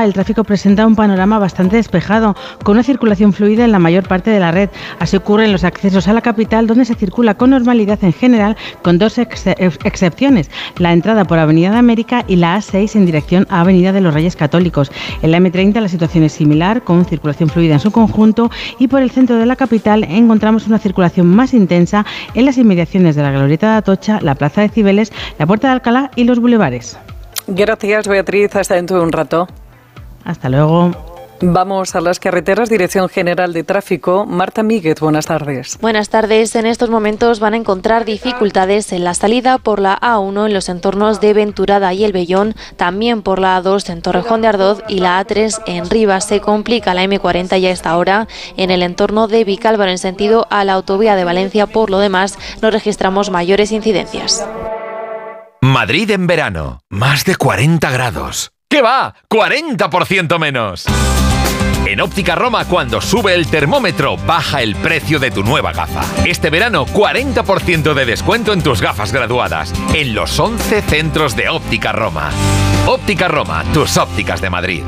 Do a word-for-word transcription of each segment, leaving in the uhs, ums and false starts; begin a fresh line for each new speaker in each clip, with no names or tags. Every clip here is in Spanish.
el tráfico presenta un panorama bastante despejado, con una circulación fluida en la mayor parte de la red. Así ocurre en los accesos a la capital, donde se circula con normalidad en general, con dos ex- excepciones: la entrada por Avenida de América y la A seis en dirección a Avenida de los Reyes Católicos. En la eme treinta la situación es similar, con circulación fluida en su conjunto, y por el centro de la capital encontramos una circulación más intensa en las inmediaciones de la Glorieta de Atocha, la Plaza de Cibeles, la Puerta de Alcalá y los bulevares.
Gracias, Beatriz. Hasta dentro de un rato.
Hasta luego.
Vamos a las carreteras. Dirección General de Tráfico. Marta Míguez, buenas tardes.
Buenas tardes. En estos momentos van a encontrar dificultades en la salida por la A uno en los entornos de Venturada y El Vellón, también por la A dos en Torrejón de Ardoz y la A tres en Rivas. Se complica la eme cuarenta ya a esta hora en el entorno de Vicálvaro en sentido a la autovía de Valencia. Por lo demás, no registramos mayores incidencias.
Madrid en verano, más de cuarenta grados. ¿Qué va? ¡cuarenta por ciento menos! En Óptica Roma, cuando sube el termómetro, baja el precio de tu nueva gafa. Este verano, cuarenta por ciento de descuento en tus gafas graduadas, en los once centros de Óptica Roma. Óptica Roma, tus ópticas de Madrid.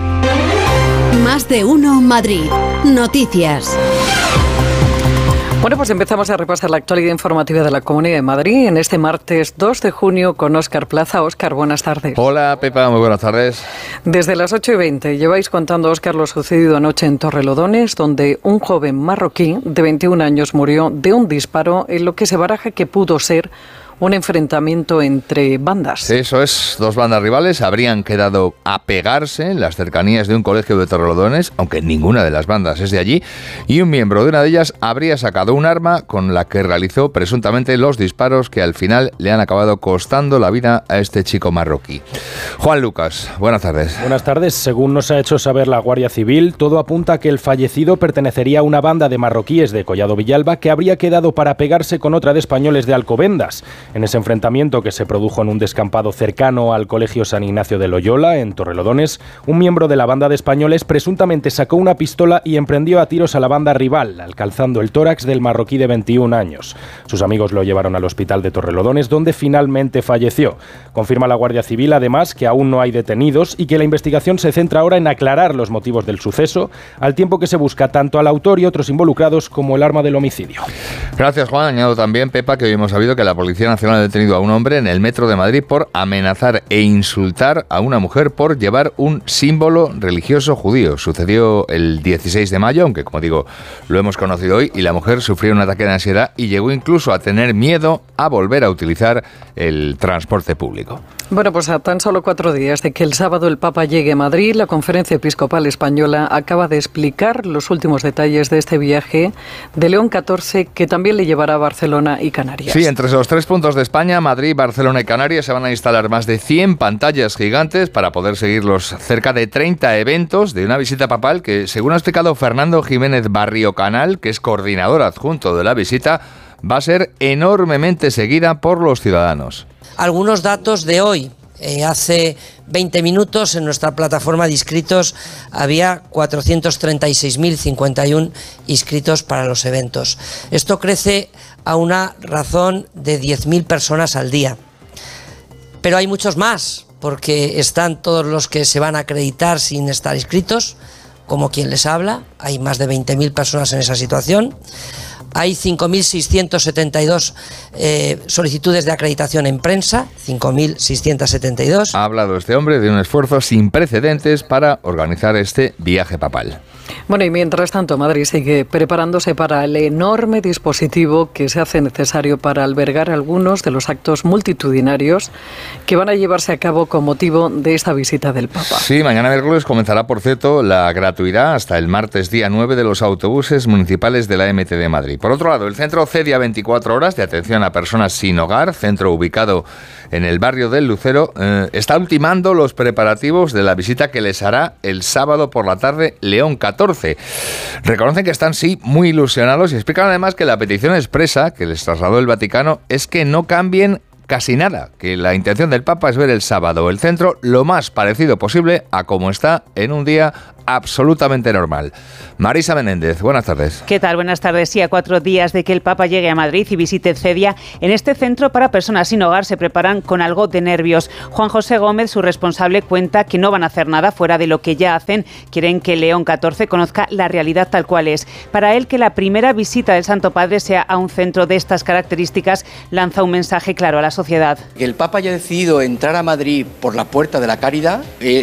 Más de uno Madrid. Noticias.
Bueno, pues empezamos a repasar la actualidad informativa de la Comunidad de Madrid en este martes dos de junio con Óscar Plaza. Óscar, buenas tardes.
Hola, Pepa, muy buenas tardes.
Desde las ocho y veinte lleváis contando, Óscar, lo sucedido anoche en Torrelodones, donde un joven marroquí de veintiún años murió de un disparo en lo que se baraja que pudo ser un enfrentamiento entre bandas.
Eso es, dos bandas rivales habrían quedado a pegarse en las cercanías de un colegio de Torrelodones, aunque ninguna de las bandas es de allí, y un miembro de una de ellas habría sacado un arma con la que realizó presuntamente los disparos que al final le han acabado costando la vida a este chico marroquí. Juan Lucas, buenas tardes.
Buenas tardes. Según nos ha hecho saber la Guardia Civil, todo apunta a que el fallecido pertenecería a una banda de marroquíes de Collado Villalba que habría quedado para pegarse con otra de españoles de Alcobendas. En ese enfrentamiento, que se produjo en un descampado cercano al Colegio San Ignacio de Loyola, en Torrelodones, un miembro de la banda de españoles presuntamente sacó una pistola y emprendió a tiros a la banda rival, alcanzando el tórax del marroquí de veintiún años. Sus amigos lo llevaron al hospital de Torrelodones, donde finalmente falleció. Confirma la Guardia Civil, además, que aún no hay detenidos y que la investigación se centra ahora en aclarar los motivos del suceso, al tiempo que se busca tanto al autor y otros involucrados como el arma del homicidio.
Gracias, Juan. Añado también, Pepa, que hoy hemos sabido que la Policía Nacional ha detenido a un hombre en el metro de Madrid por amenazar e insultar a una mujer por llevar un símbolo religioso judío. Sucedió el dieciséis de mayo, aunque como digo, lo hemos conocido hoy, y la mujer sufrió un ataque de ansiedad y llegó incluso a tener miedo a volver a utilizar el transporte público.
Bueno, pues a tan solo cuatro días de que el sábado el Papa llegue a Madrid, la Conferencia Episcopal Española acaba de explicar los últimos detalles de este viaje de León catorce, que también le llevará a Barcelona y Canarias.
Sí, entre esos tres puntos de España, Madrid, Barcelona y Canarias, se van a instalar más de cien pantallas gigantes para poder seguir los cerca de treinta eventos de una visita papal que, según ha explicado Fernando Jiménez Barrio Canal, que es coordinador adjunto de la visita, va a ser enormemente seguida por los ciudadanos.
Algunos datos de hoy. Eh, hace veinte minutos en nuestra plataforma de inscritos había cuatrocientos treinta y seis mil cincuenta y uno inscritos para los eventos. Esto crece a una razón de diez mil personas al día. Pero hay muchos más, porque están todos los que se van a acreditar sin estar inscritos, como quien les habla. Hay más de veinte mil personas en esa situación. Hay cinco mil seiscientas setenta y dos eh, solicitudes de acreditación en prensa, cinco mil seiscientas setenta y dos.
Ha hablado este hombre de un esfuerzo sin precedentes para organizar este viaje papal.
Bueno, y mientras tanto, Madrid sigue preparándose para el enorme dispositivo que se hace necesario para albergar algunos de los actos multitudinarios que van a llevarse a cabo con motivo de esta visita del Papa.
Sí, mañana miércoles comenzará, por cierto, la gratuidad hasta el martes día nueve de los autobuses municipales de la eme te de Madrid. Por otro lado, el centro Cedia veinticuatro horas de atención a personas sin hogar, centro ubicado en el barrio del Lucero, eh, está ultimando los preparativos de la visita que les hará el sábado por la tarde León catorce. Reconocen que están, sí, muy ilusionados y explican además que la petición expresa que les trasladó el Vaticano es que no cambien casi nada, que la intención del Papa es ver el sábado el centro lo más parecido posible a como está en un día absolutamente normal. Marisa Menéndez, buenas tardes.
¿Qué tal? Buenas tardes. Sí, a cuatro días de que el Papa llegue a Madrid y visite Cedia, en este centro para personas sin hogar se preparan con algo de nervios. Juan José Gómez, su responsable, cuenta que no van a hacer nada fuera de lo que ya hacen. Quieren que León catorce conozca la realidad tal cual es. Para él, que la primera visita del Santo Padre sea a un centro de estas características lanza un mensaje claro a la sociedad.
Que el Papa haya decidido entrar a Madrid por la puerta de la Caridad, eh,